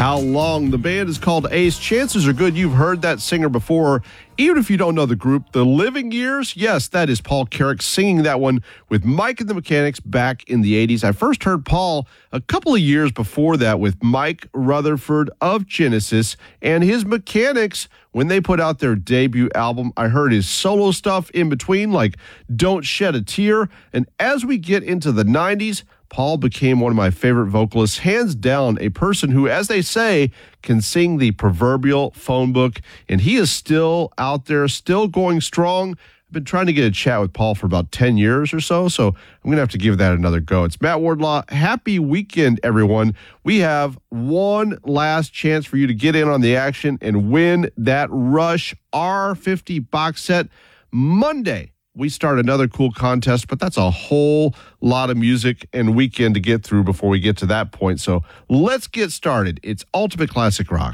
How Long. The band is called Ace. Chances are good you've heard that singer before, even if you don't know the group. The Living Years, yes, that is Paul Carrick singing that one with Mike and the Mechanics back in the 80s. I first heard Paul a couple of years before that with Mike Rutherford of Genesis and his Mechanics when they put out their debut album. I heard his solo stuff in between, like Don't Shed a Tear. And as we get into the 90s, Paul became one of my favorite vocalists, hands down, a person who, as they say, can sing the proverbial phone book, and he is still out there, still going strong. I've been trying to get a chat with Paul for about 10 years or so I'm going to have to give that another go. It's Matt Wardlaw. Happy weekend, everyone. We have one last chance for you to get in on the action and win that Rush R50 box set Monday. We start another cool contest, but that's a whole lot of music and weekend to get through before we get to that point. So let's get started. It's Ultimate Classic Rock.